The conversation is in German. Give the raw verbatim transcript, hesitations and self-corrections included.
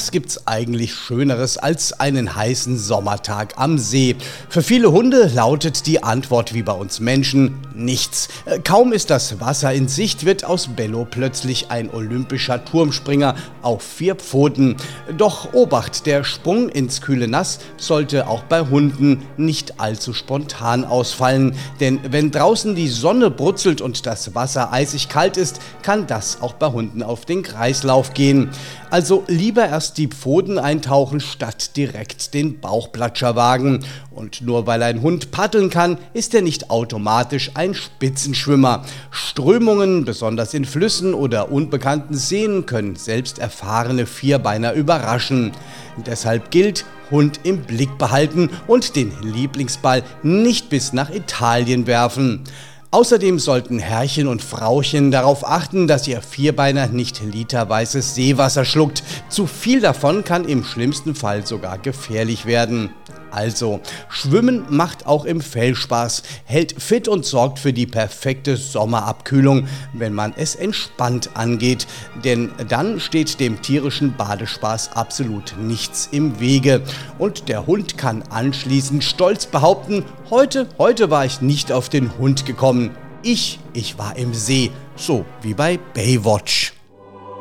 Was gibt's eigentlich Schöneres als einen heißen Sommertag am See? Für viele Hunde lautet die Antwort wie bei uns Menschen nichts. Äh, Kaum ist das Wasser in Sicht, wird aus Bello plötzlich ein olympischer Turmspringer auf vier Pfoten. Doch Obacht, der Sprung ins kühle Nass sollte auch bei Hunden nicht allzu spontan ausfallen. Denn wenn draußen die Sonne brutzelt und das Wasser eisig kalt ist, kann das auch bei Hunden auf den Kreislauf gehen. Also lieber erst die Pfoten eintauchen, statt direkt den Bauchplatscher wagen. Und nur weil ein Hund paddeln kann, ist er nicht automatisch ein Spitzenschwimmer. Strömungen, besonders in Flüssen oder unbekannten Seen, können selbst erfahrene Vierbeiner überraschen. Deshalb gilt: Hund im Blick behalten und den Lieblingsball nicht bis nach Italien werfen. Außerdem sollten Herrchen und Frauchen darauf achten, dass ihr Vierbeiner nicht literweißes Seewasser schluckt. Zu viel davon kann im schlimmsten Fall sogar gefährlich werden. Also, Schwimmen macht auch im Fell Spaß, hält fit und sorgt für die perfekte Sommerabkühlung, wenn man es entspannt angeht. Denn dann steht dem tierischen Badespaß absolut nichts im Wege. Und der Hund kann anschließend stolz behaupten: Heute, heute war ich nicht auf den Hund gekommen. Ich, ich war im See, so wie bei Baywatch.